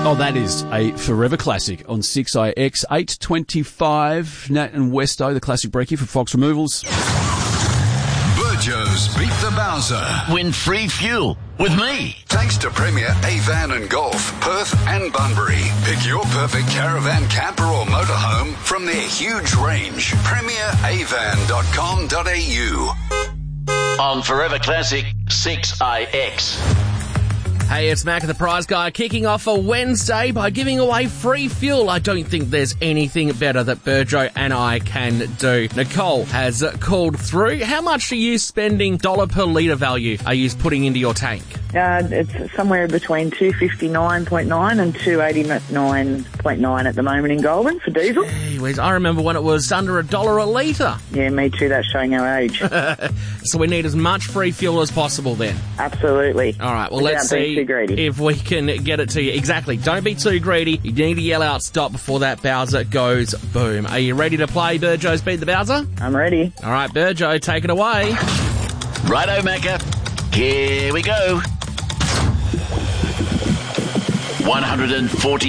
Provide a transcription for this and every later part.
Oh, that is a forever classic on 6IX. 8:25. Nat and Westo, the classic brekkie for Fox Removals. Burjo's Beat the Bowser. Win free fuel with me. Thanks to Premier Avan and Golf, Perth and Bunbury. Pick your perfect caravan, camper or motorhome from their huge range. PremierAvan.com.au. On Forever Classic 6IX. Hey, it's Mac, the prize guy, kicking off a Wednesday by giving away free fuel. I don't think there's anything better that Burjo and I can do. Nicole has called through. How much are you spending dollar per litre value are you putting into your tank? It's somewhere between $259.9 and $289.9 at the moment in Goulburn for diesel. Anyways, I remember when it was under $1 a litre. Yeah, me too. That's showing our age. So we need as much free fuel as possible then. Absolutely. All right, well, let's see if we can get it to you. Exactly. Don't be too greedy. You need to yell out stop before that Bowser goes boom. Are you ready to play Burjo's Beat the Bowser? I'm ready. All right, Burjo, take it away. Righto, Macca. Here we go. $149.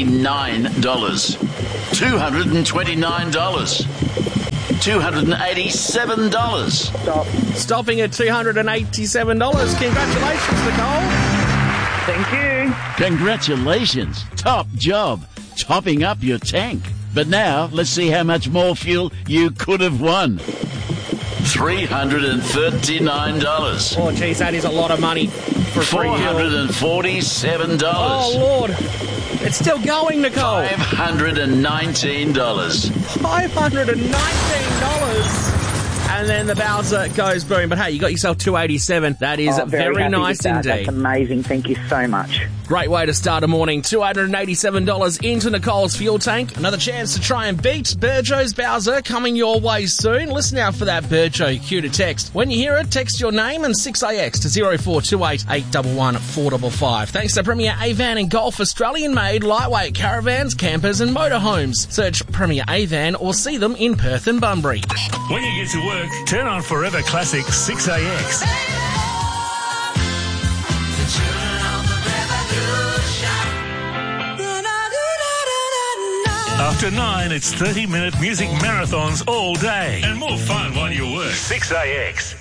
$229. $287. Stop. Stopping at $287. Congratulations, Nicole. Thank you. Congratulations. Top job. Topping up your tank. But now, let's see how much more fuel you could have won. $339. Oh, geez, that is a lot of money for free fuel. $447. Oh, Lord. It's still going, Nicole. $519. $519. And then the Bowser goes boom. But hey, you got yourself $287. That is very nice indeed. That's amazing. Thank you so much. Great way to start a morning. $287 into Nicole's fuel tank. Another chance to try and beat Burjo's Bowser coming your way soon. Listen out for that Burjo cue to text. When you hear it, text your name and 6AX to 0428 811 455. Thanks to Premier Avan and Golf, Australian-made lightweight caravans, campers and motorhomes. Search Premier Avan or see them in Perth and Bunbury. When you get to work, turn on Forever Classic 6AX. After 9, it's 30-minute music marathons all day. And more fun while you work. 6AX.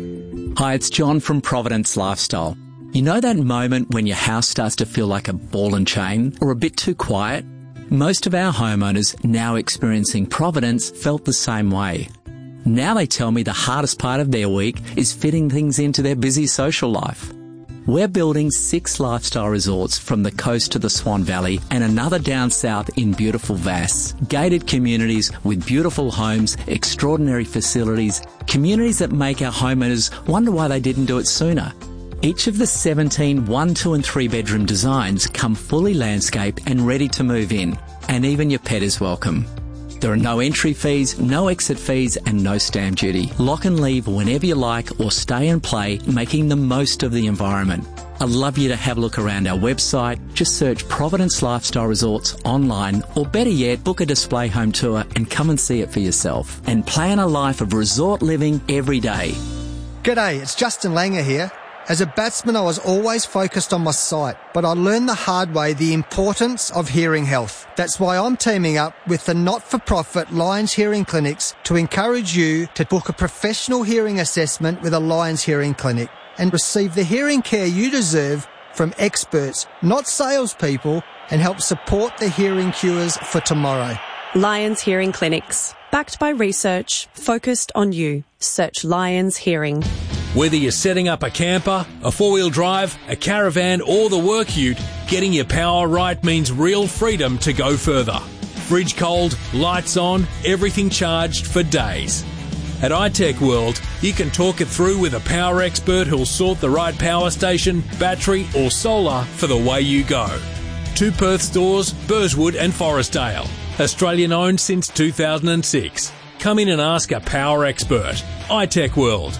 Hi, it's John from Providence Lifestyle. You know that moment when your house starts to feel like a ball and chain or a bit too quiet? Most of our homeowners now experiencing Providence felt the same way. Now they tell me the hardest part of their week is fitting things into their busy social life. We're building 6 lifestyle resorts from the coast to the Swan Valley and another down south in beautiful Vass. Gated communities with beautiful homes, extraordinary facilities, communities that make our homeowners wonder why they didn't do it sooner. Each of the 17 1, 2 and 3 bedroom designs come fully landscaped and ready to move in. And even your pet is welcome. There are no entry fees, no exit fees and no stamp duty. Lock and leave whenever you like or stay and play, making the most of the environment. I'd love you to have a look around our website. Just search Providence Lifestyle Resorts online or better yet, book a display home tour and come and see it for yourself. And plan a life of resort living every day. G'day, it's Justin Langer here. As a batsman, I was always focused on my sight, but I learned the hard way the importance of hearing health. That's why I'm teaming up with the not-for-profit Lions Hearing Clinics to encourage you to book a professional hearing assessment with a Lions Hearing Clinic and receive the hearing care you deserve from experts, not salespeople, and help support the hearing cures for tomorrow. Lions Hearing Clinics. Backed by research, focused on you. Search Lions Hearing. Whether you're setting up a camper, a four-wheel drive, a caravan or the work ute, getting your power right means real freedom to go further. Fridge cold, lights on, everything charged for days. At iTech World, you can talk it through with a power expert who'll sort the right power station, battery or solar for the way you go. 2 Perth stores, Burswood and Forestdale. Australian owned since 2006. Come in and ask a power expert. iTech World.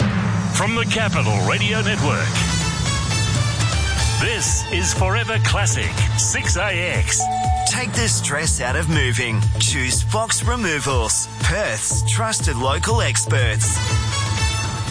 From the Capital Radio Network, this is Forever Classic 6AX. Take the stress out of moving. Choose Fox Removals, Perth's trusted local experts.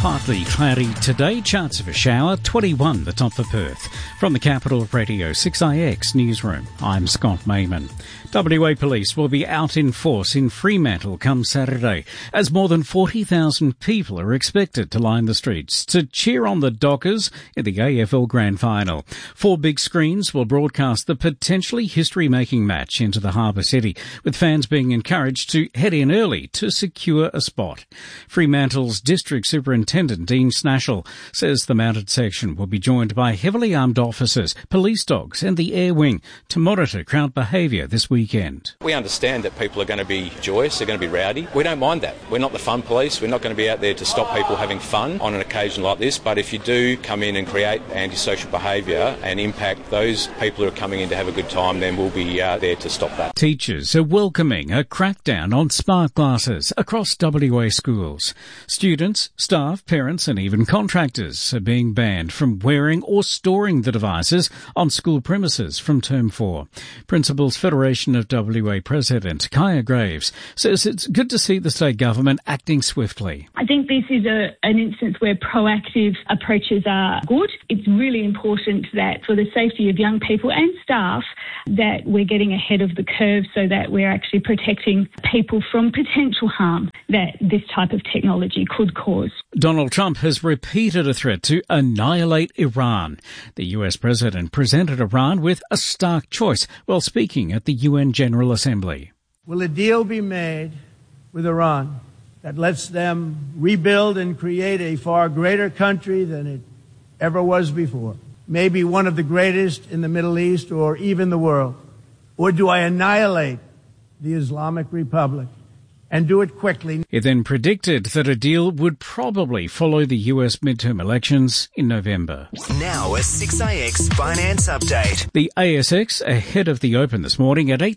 Partly cloudy today, chance of a shower, 21 the top for Perth. From the Capital Radio 6IX newsroom, I'm Scott Mayman. WA Police will be out in force in Fremantle come Saturday, as more than 40,000 people are expected to line the streets to cheer on the Dockers in the AFL Grand Final. 4 big screens will broadcast the potentially history-making match into the Harbour City, with fans being encouraged to head in early to secure a spot. Fremantle's District Superintendent Dean Snashall says the mounted section will be joined by heavily armed officers, police dogs and the air wing to monitor crowd behaviour this weekend. We understand that people are going to be joyous, they're going to be rowdy. We don't mind that. We're not the fun police. We're not going to be out there to stop people having fun on an occasion like this. But if you do come in and create antisocial behaviour and impact those people who are coming in to have a good time, then we'll be there to stop that. Teachers are welcoming a crackdown on smart glasses across WA schools. Students, staff, parents and even contractors are being banned from wearing or storing the devices on school premises from Term 4. Principals Federation of WA President Kaya Graves says it's good to see the state government acting swiftly. I think this is an instance where proactive approaches are good. It's really important that for the safety of young people and staff that we're getting ahead of the curve so that we're actually protecting people from potential harm that this type of technology could cause. Donald Trump has repeated a threat to annihilate Iran. The US president presented Iran with a stark choice while speaking at the UN General Assembly. Will a deal be made with Iran that lets them rebuild and create a far greater country than it ever was before? Maybe one of the greatest in the Middle East or even the world? Or do I annihilate the Islamic Republic and do it quickly? It then predicted that a deal would probably follow the US midterm elections in November. Now a 6IX finance update. The ASX ahead of the open this morning at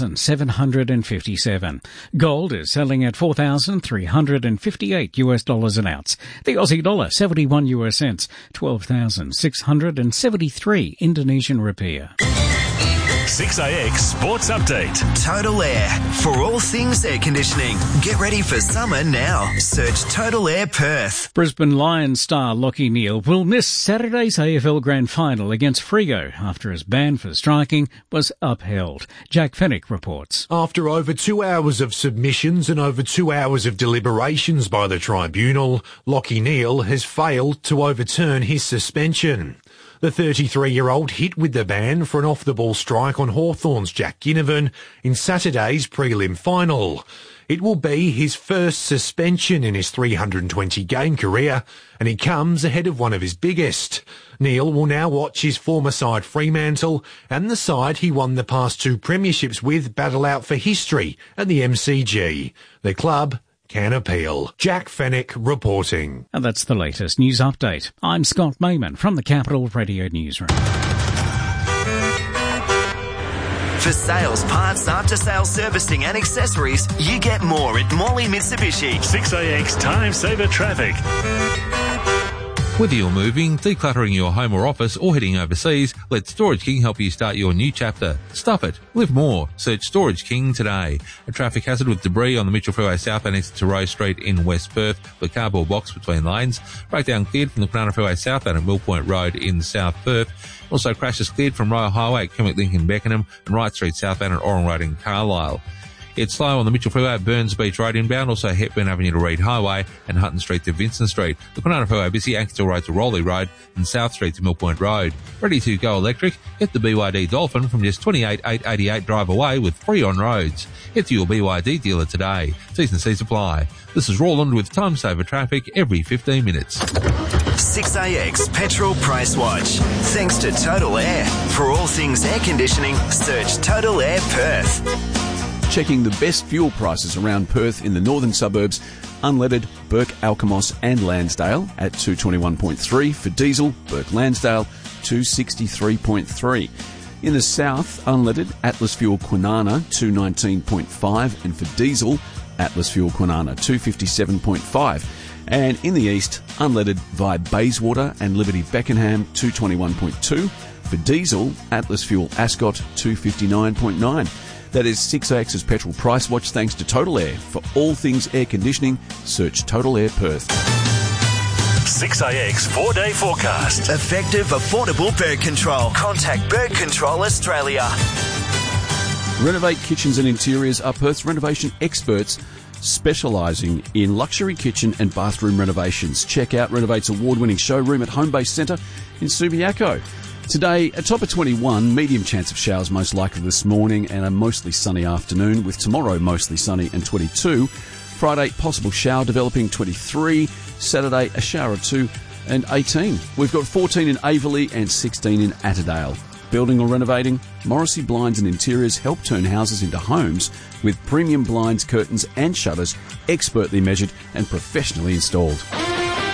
8,757. Gold is selling at $4,358 an ounce. The Aussie dollar 71 US cents, 12,673 Indonesian rupiah. 6IX Sports Update. Total Air. For all things air conditioning. Get ready for summer now. Search Total Air Perth. Brisbane Lions star Lachie Neale will miss Saturday's AFL Grand Final against Freo after his ban for striking was upheld. Jack Fennick reports. After over 2 hours of submissions and over 2 hours of deliberations by the tribunal, Lachie Neale has failed to overturn his suspension. The 33-year-old hit with the ban for an off-the-ball strike on Hawthorn's Jack Ginnivan in Saturday's prelim final. It will be his first suspension in his 320-game career, and it comes ahead of one of his biggest. Neale will now watch his former side Fremantle and the side he won the past 2 premierships with battle out for history at the MCG. The club can appeal. Jack Fennick reporting. And that's the latest news update. I'm Scott Mayman from the Capital Radio Newsroom. For sales, parts, after-sales servicing and accessories, you get more at Morley Mitsubishi. 6IX Time Saver Traffic. Whether you're moving, decluttering your home or office, or heading overseas, let Storage King help you start your new chapter. Stuff it. Live more. Search Storage King today. A traffic hazard with debris on the Mitchell Freeway southbound exit to Rose Street in West Perth with a cardboard box between lanes. Breakdown cleared from the Kwinana Freeway southbound at Mill Point Road in South Perth. Also crashes cleared from Royal Highway at Kimmick Link in Beckenham and Wright Street southbound at Orang Road in Carlisle. It's slow on the Mitchell Freeway at Burns Beach Road inbound, also Hepburn Avenue to Reed Highway and Hutton Street to Vincent Street. The Kwinana Freeway busy Ankersville Road to Rowley Road and South Street to Mill Point Road. Ready to go electric? Get the BYD Dolphin from just $28,888 drive away with free on roads. Get to your BYD dealer today. T's and C's apply. This is Roland with Time Saver Traffic every 15 minutes. 6IX Petrol Price Watch. Thanks to Total Air. For all things air conditioning, search Total Air Perth. Checking the best fuel prices around Perth in the northern suburbs. Unleaded, Burke, Alkimos and Lansdale at 221.3. For diesel, Burke Lansdale 263.3. In the south, unleaded, Atlas Fuel Kwinana 219.5. And for diesel, Atlas Fuel Kwinana 257.5. And in the east, unleaded via Bayswater and Liberty Beckenham 221.2. For diesel, Atlas Fuel Ascot 259.9. That is 6IX's Petrol Price Watch thanks to Total Air. For all things air conditioning, search Total Air Perth. 6AX 4-day forecast. Effective, affordable bird control. Contact Bird Control Australia. Renovate Kitchens and Interiors are Perth's renovation experts specialising in luxury kitchen and bathroom renovations. Check out Renovate's award-winning showroom at Homebase Centre in Subiaco. Today, a top of 21, medium chance of showers most likely this morning and a mostly sunny afternoon, with tomorrow mostly sunny and 22. Friday, possible shower developing 23. Saturday, a shower of 2 and 18. We've got 14 in Averley and 16 in Attadale. Building or renovating? Morrissey Blinds and Interiors help turn houses into homes with premium blinds, curtains and shutters, expertly measured and professionally installed.